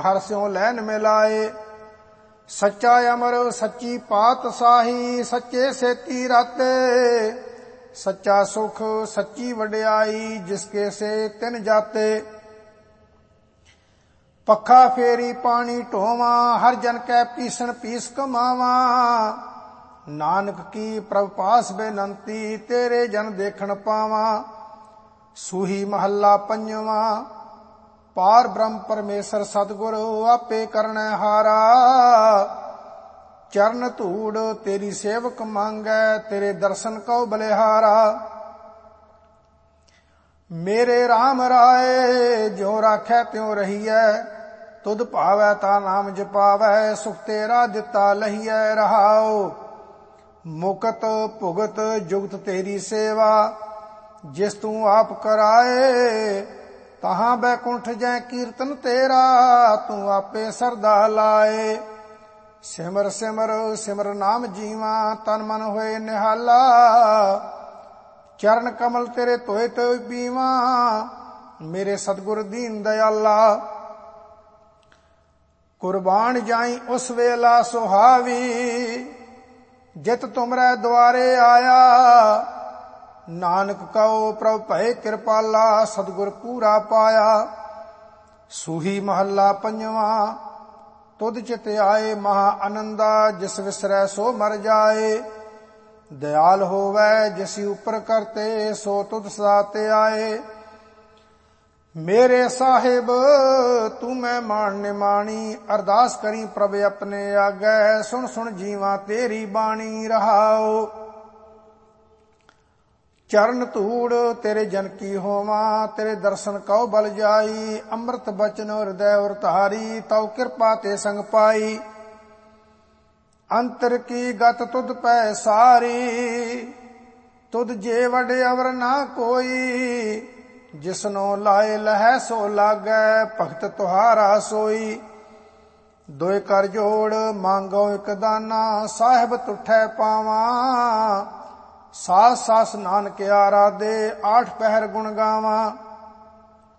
हर स्यों लैन मिलाए। सच्चा अमर सच्ची पातशाही, सच्चे सेती राते। सच्चा सुख सच्ची वड्याई, जिसके से तिन जाते। पखा फेरी पानी ढोवा, हर जन कै पीसन पीस कमावा। नानक की प्रभ पास बेनंती, तेरे जन देखण पावा। सूही महला पंजवा, पार ब्रह्म परमेश्वर सतगुरु, आपे करनै हारा। चरण धूड़ तेरी सेवक मांगै, तेरे दर्शन कौ बलिहारा। मेरे राम राय ज्यों राखै त्यों रहियै, तुध भावै ता नाम जपावै, सुख तेरा दिता लहियै रहाओ। मुकत भुगत जुगत तेरी सेवा, जिस तू आप कराए। तहां बैकुंठ जै कीर्तन तेरा, तू आपे सरदा लाए। सिमर सिमर सिमर नाम जीवा, तन मन होए निहाला। चरण कमल तेरे धोए तो पीवा, मेरे सतगुर दीन दयाला। कुर्बान जाई उस वेला सुहावी, जित तुमरै द्वारे आया। नानक कहो प्रभ भय कृपाला, सतगुर पूरा पाया। सूही महला पंजवा, तुध चित आए महा आनंदा, जिस विसरै सो मर जाए। दयाल होवै जिसी उपर करते, सो तुध सदा ते आए। मेरे साहिब तू मैं मान निमाणी, अरदास करी प्रभ अपने आगे। सुन सुन जीवा तेरी बाणी रहाओ। चरण धूड़ तेरे जन की होवा, तेरे दर्शन कौ बल जाई। अमृत बचन हृदय और धारी, तौ कृपा ते संग पाई। अंतर की गत तुध पै सारी, तुध जे वड अवर ना कोई। जिसनो लाए लहै सो लागै, भगत तुहारा सोई। दोए कर जोड़ मांगो एक दाना, साहिब तुठै पावा। सास सास नानक आराधे, आठ पहर गुण गावा।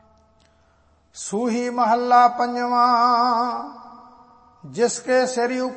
सूही महला पंजवा, जिसके सिर